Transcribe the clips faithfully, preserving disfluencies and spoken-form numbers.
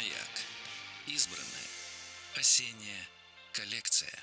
Маяк. Избранное. Осенняя коллекция.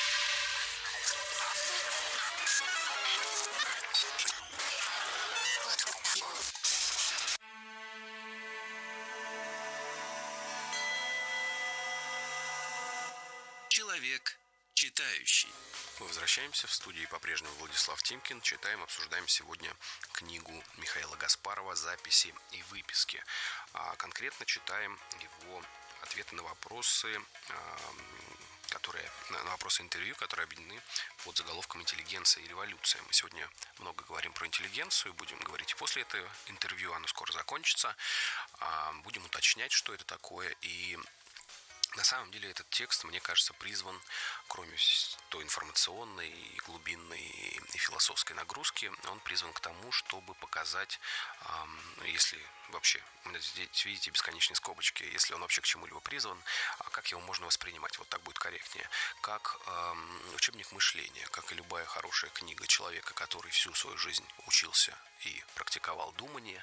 Человек читающий. Мы возвращаемся в студии, по-прежнему Владислав Тимкин. Читаем, обсуждаем сегодня книгу Михаила Гаспарова «Записи и выписки». А конкретно читаем его ответы на вопросы, которые, на вопросы интервью, которые объединены под заголовком «Интеллигенция и революция». Мы сегодня много говорим про интеллигенцию, будем говорить и после этого интервью, оно скоро закончится. Будем уточнять, что это такое, и на самом деле этот текст, мне кажется, призван, кроме той информационной, и глубинной и философской нагрузки, он призван к тому, чтобы показать, если вообще, здесь видите бесконечные скобочки, если он вообще к чему-либо призван, как его можно воспринимать, вот так будет корректнее, как учебник мышления, как и любая хорошая книга человека, который всю свою жизнь учился и практиковал думание,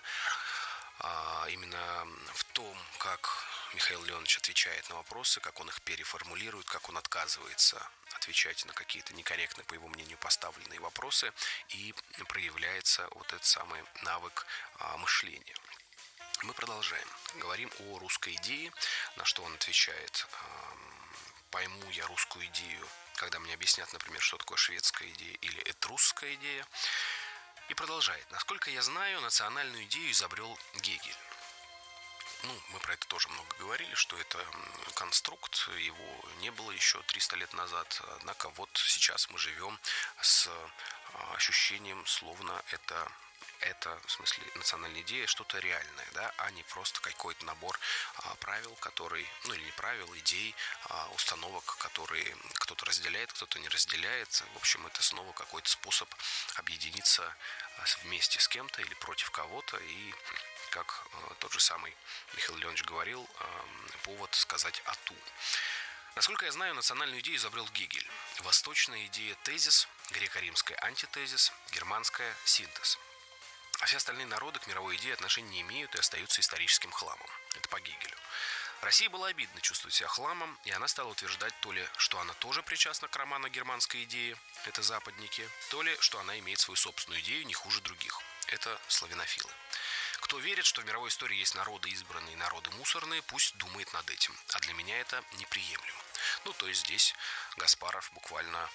именно в том, как Михаил Леонович отвечает на вопросы, как он их переформулирует, как он отказывается отвечать на какие-то некорректные, по его мнению, поставленные вопросы, и проявляется вот этот самый навык а, мышления. Мы продолжаем. Говорим о русской идее, на что он отвечает: пойму я русскую идею, когда мне объяснят, например, что такое шведская идея или этрусская идея. И продолжает. Насколько я знаю, национальную идею изобрел Гегель. Ну, мы про это тоже много говорили, что это конструкт, его не было еще триста лет назад. Однако вот сейчас мы живем с ощущением, словно это, это в смысле национальная идея, что-то реальное, да, а не просто какой-то набор а, правил, который, ну или не правил, идей, а, установок, которые кто-то разделяет, кто-то не разделяет. В общем, это снова какой-то способ объединиться вместе с кем-то или против кого-то, и как э, тот же самый Михаил Леонович говорил, э, повод сказать «ату». Насколько я знаю, национальную идею изобрел Гегель. Восточная идея – тезис, греко-римская – антитезис, германская – синтез. А все остальные народы к мировой идее отношения не имеют и остаются историческим хламом. Это по Гегелю. России было обидно чувствовать себя хламом, и она стала утверждать то ли, что она тоже причастна к романо-германской идее, это западники, то ли, что она имеет свою собственную идею не хуже других, это славянофилы. Кто верит, что в мировой истории есть народы избранные и народы мусорные, пусть думает над этим. А для меня это неприемлемо. Ну, то есть здесь Гаспаров буквально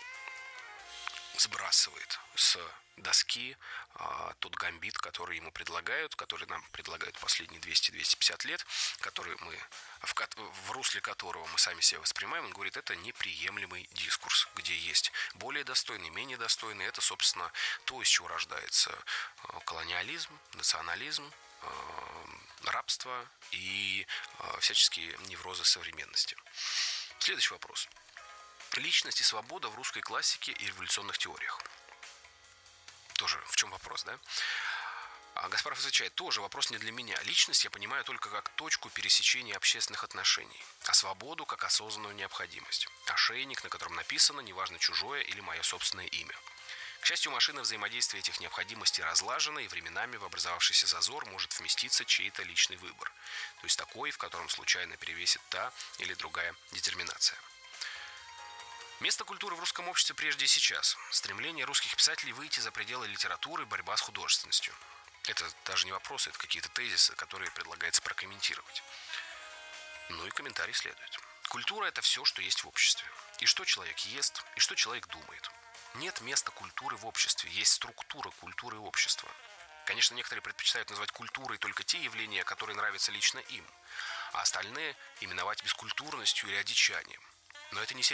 сбрасывает с доски а, тот гамбит, который ему предлагают, который нам предлагают последние двести - двести пятьдесят лет, который мы, в, в русле которого мы сами себя воспринимаем. Он говорит, это неприемлемый дискурс, где есть более достойный, менее достойный. Это, собственно, то, из чего рождается колониализм, национализм, рабство и всяческие неврозы современности. Следующий вопрос. Личность и свобода в русской классике и революционных теориях. Тоже в чем вопрос, да? А Гаспаров отвечает, тоже вопрос не для меня. Личность я понимаю только как точку пересечения общественных отношений, а свободу как осознанную необходимость. Ошейник, на котором написано, неважно чужое или мое собственное имя. К счастью, машина взаимодействия этих необходимостей разлажена, и временами в образовавшийся зазор может вместиться чей-то личный выбор. То есть такой, в котором случайно перевесит та или другая детерминация. Место культуры в русском обществе прежде и сейчас. Стремление русских писателей выйти за пределы литературы, борьба с художественностью. Это даже не вопросы, это какие-то тезисы, которые предлагается прокомментировать. Ну и комментарий следует. Культура – это все, что есть в обществе. И что человек ест, и что человек думает. Нет места культуры в обществе, есть структура культуры общества. Конечно, некоторые предпочитают назвать культурой только те явления, которые нравятся лично им, а остальные именовать бескультурностью или одичанием. Но это не